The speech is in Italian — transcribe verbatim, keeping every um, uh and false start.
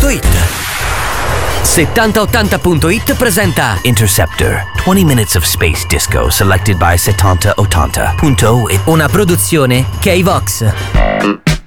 punto it. settanta ottanta punto it presenta Interceptor, twenty minutes of space disco selected by settanta ottanta punto it. Una produzione K-Vox.